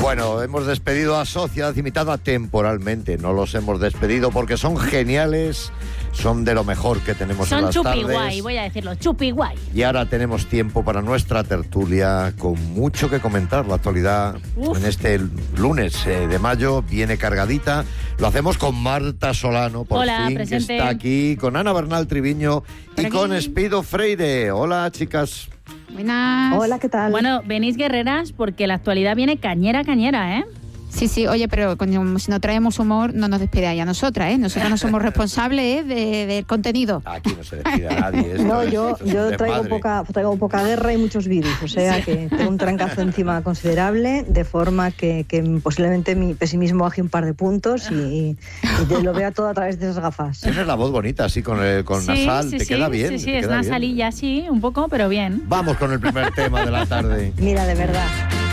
Bueno, hemos despedido a Sociedad Limitada temporalmente. No los hemos despedido porque son geniales, son de lo mejor que tenemos en las tardes. Son chupi guay, voy a decirlo, chupi guay. Y ahora tenemos tiempo para nuestra tertulia con mucho que comentar. La actualidad en este lunes de mayo viene cargadita. Lo hacemos con Marta Solano, por fin, presente. que está aquí, con Ana Bernal Triviño y con Espido Freire. Hola, chicas. Buenas. Hola, ¿qué tal? Bueno, venís guerreras porque la actualidad viene cañera, ¿eh? Sí, oye, pero si no traemos humor, no nos despidáis a nosotras, ¿eh? Nosotras no somos responsables del contenido. Aquí no se despide a nadie. No, yo traigo poca guerra y muchos virus, o sea que tengo un trancazo encima considerable, de forma que posiblemente mi pesimismo baje un par de puntos y lo vea todo a través de esas gafas. Tienes la voz bonita, así con nasal, te queda bien. Sí, es nasalilla, sí, un poco, pero bien. Vamos con el primer tema de la tarde. Mira, de verdad.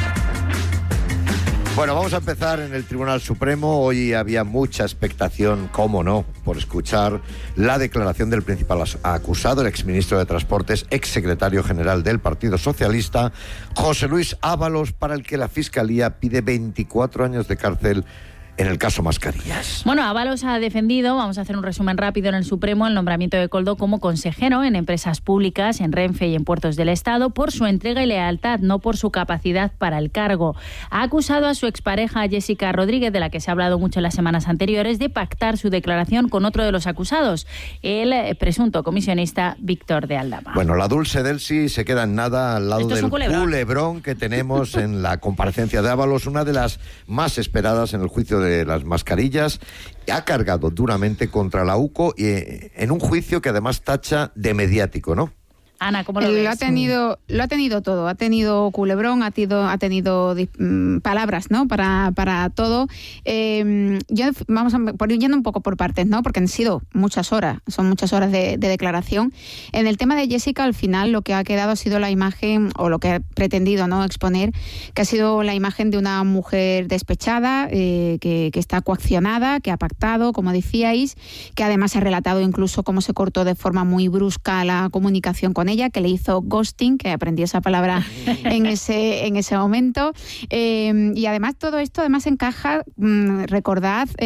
Bueno, vamos a empezar en el Tribunal Supremo. Hoy había mucha expectación, cómo no, por escuchar la declaración del principal acusado, el exministro de Transportes, exsecretario general del Partido Socialista, José Luis Ábalos, para el que la Fiscalía pide 24 años de cárcel en el caso Mascarillas. Bueno, Ábalos ha defendido, vamos a hacer un resumen rápido en el Supremo, el nombramiento de Koldo como consejero en empresas públicas, en Renfe y en puertos del Estado, por su entrega y lealtad, no por su capacidad para el cargo. Ha acusado a su expareja Jessica Rodríguez, de la que se ha hablado mucho en las semanas anteriores, de pactar su declaración con otro de los acusados, el presunto comisionista Víctor de Aldama. Bueno, la Dulce Delsi se queda en nada al lado del culebrón que tenemos en la comparecencia de Ábalos, una de las más esperadas en el juicio de las mascarillas. Ha cargado duramente contra la UCO en un juicio que además tacha de mediático, ¿no? Ana, ¿cómo lo ves? Lo ha tenido todo. Ha tenido culebrón, ha tenido palabras, ¿no? Para todo. Vamos yendo un poco por partes, ¿no? Porque han sido muchas horas, son muchas horas de declaración. En el tema de Jessica, al final, lo que ha quedado ha sido la imagen, o lo que ha pretendido, ¿no?, exponer, que ha sido la imagen de una mujer despechada, que está coaccionada, que ha pactado, como decíais, que además ha relatado incluso cómo se cortó de forma muy brusca la comunicación con ella, que le hizo ghosting, que aprendí esa palabra en ese momento. Y además todo esto encaja, recordad,